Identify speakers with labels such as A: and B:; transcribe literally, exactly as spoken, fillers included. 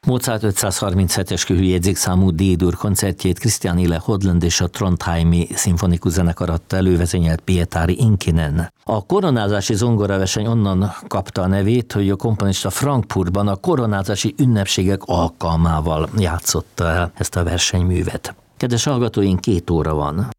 A: Mozart ötszázharminchetes kőjegyzék számú D-dur koncertjét Christian Hodlund és a Trondheimi Szimfonikus Zenekar adta elő, vezényelt Pietari Inkinen. A koronázási zongoraverseny onnan kapta a nevét, hogy a komponista Frankfurtban a koronázási ünnepségek alkalmával játszotta el ezt a versenyművet. Kedves hallgatóink, két óra van.